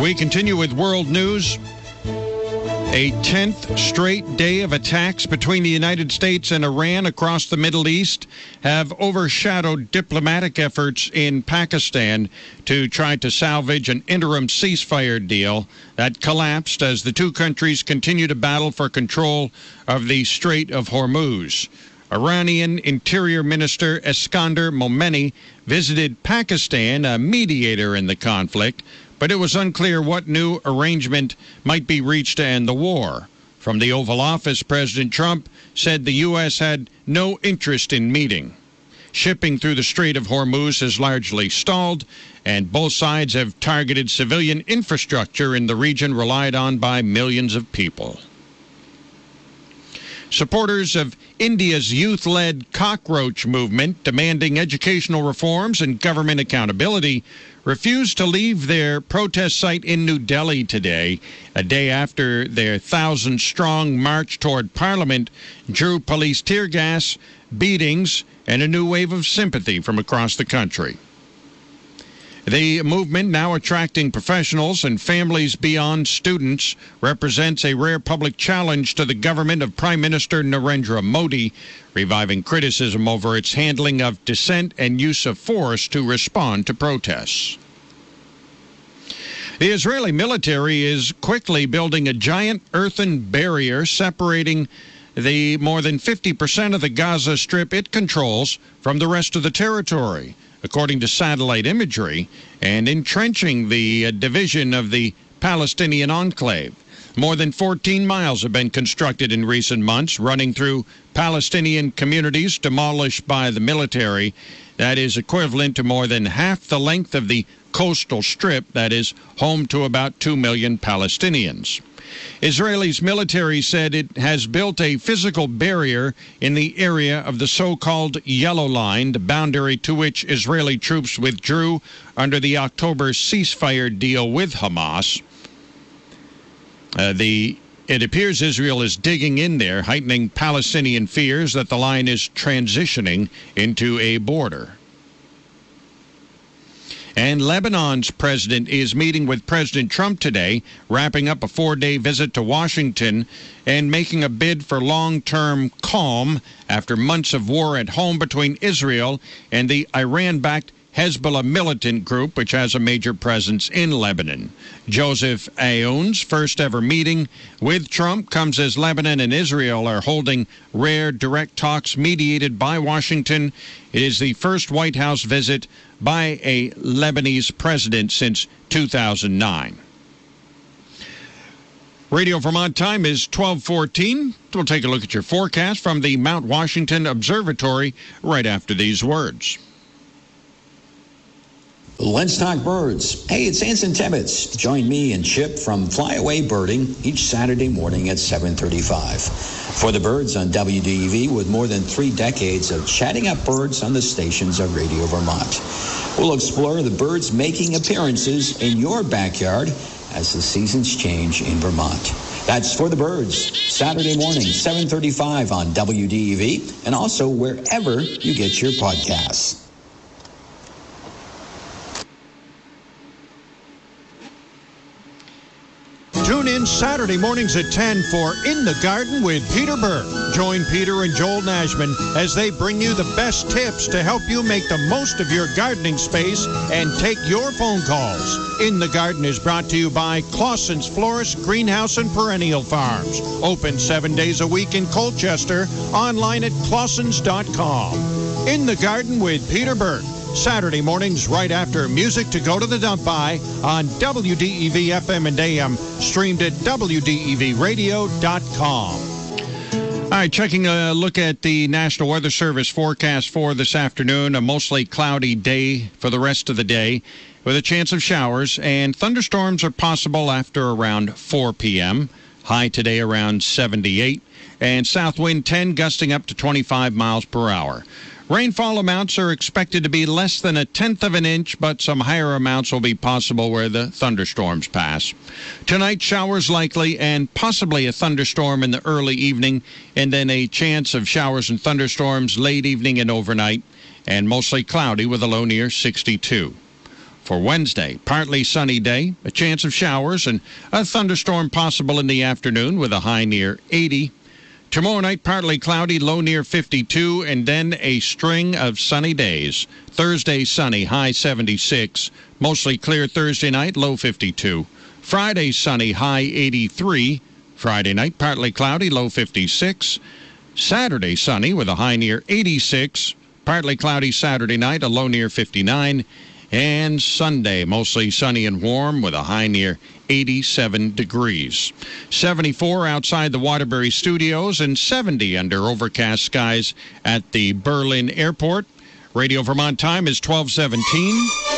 We continue with world news. A 10th straight day of attacks between the United States and Iran across the Middle East have overshadowed diplomatic efforts in Pakistan to try to salvage an interim ceasefire deal that collapsed as the two countries continue to battle for control of the Strait of Hormuz. Iranian Interior Minister Eskander Momeni visited Pakistan, a mediator in the conflict, but it was unclear what new arrangement might be reached to end the war. From the Oval Office, President Trump said the U.S. had no interest in meeting. Shipping through the Strait of Hormuz has largely stalled, and both sides have targeted civilian infrastructure in the region relied on by millions of people. Supporters of India's youth-led cockroach movement demanding educational reforms and government accountability refused to leave their protest site in New Delhi today, a day after their 1,000-strong march toward Parliament drew police tear gas, beatings, and a new wave of sympathy from across the country. The movement, now attracting professionals and families beyond students, represents a rare public challenge to the government of Prime Minister Narendra Modi, reviving criticism over its handling of dissent and use of force to respond to protests. The Israeli military is quickly building a giant earthen barrier separating the more than 50% of the Gaza Strip it controls from the rest of the territory, according to satellite imagery, and entrenching the division of the Palestinian enclave. More than 14 miles have been constructed in recent months, running through Palestinian communities demolished by the military. That is equivalent to more than half the length of the coastal strip that is home to about 2 million Palestinians. Israel's military said it has built a physical barrier in the area of the so-called Yellow Line, the boundary to which Israeli troops withdrew under the October ceasefire deal with Hamas. It appears Israel is digging in there, heightening Palestinian fears that the line is transitioning into a border. And Lebanon's president is meeting with President Trump today, wrapping up a 4-day visit to Washington and making a bid for long-term calm after months of war at home between Israel and the Iran-backed Hezbollah militant group, which has a major presence in Lebanon. Joseph Aoun's first-ever meeting with Trump comes as Lebanon and Israel are holding rare direct talks mediated by Washington. It is the first White House visit by a Lebanese president since 2009. Radio Vermont time is 12:14. We'll take a look at your forecast from the Mount Washington Observatory right after these words. Let's talk birds. Hey, it's Anson Tibbetts. Join me and Chip from Flyaway Birding each Saturday morning at 7:35. For the birds on WDEV, with more than 3 decades of chatting up birds on the stations of Radio Vermont. We'll explore the birds making appearances in your backyard as the seasons change in Vermont. That's For the Birds, Saturday morning, 7:35 on WDEV, and also wherever you get your podcasts. Tune in Saturday mornings at 10 for In the Garden with Peter Burke. Join Peter and Joel Nashman as they bring you the best tips to help you make the most of your gardening space and take your phone calls. In the Garden is brought to you by Clausen's Florist, Greenhouse, and Perennial Farms. Open 7 days a week in Colchester. Online at clausens.com. In the Garden with Peter Burke. Saturday mornings right after Music to Go to the Dump By on WDEV FM and AM, streamed at WDEVradio.com. All right, checking a look at the National Weather Service forecast for this afternoon. A mostly cloudy day for the rest of the day with a chance of showers, and thunderstorms are possible after around 4 p.m. High today around 78, and south wind 10 gusting up to 25 miles per hour. Rainfall amounts are expected to be less than 1/10 of an inch, but some higher amounts will be possible where the thunderstorms pass. Tonight, showers likely and possibly a thunderstorm in the early evening, and then a chance of showers and thunderstorms late evening and overnight, and mostly cloudy with a low near 62. For Wednesday, partly sunny day, a chance of showers and a thunderstorm possible in the afternoon with a high near 80. Tomorrow night, partly cloudy, low near 52, and then a string of sunny days. Thursday, sunny, high 76. Mostly clear Thursday night, low 52. Friday, sunny, high 83. Friday night, partly cloudy, low 56. Saturday, sunny with a high near 86. Partly cloudy Saturday night, a low near 59. And Sunday, mostly sunny and warm with a high near 87 degrees. 74 outside the Waterbury Studios and 70 under overcast skies at the Berlin Airport. Radio Vermont time is 12:17.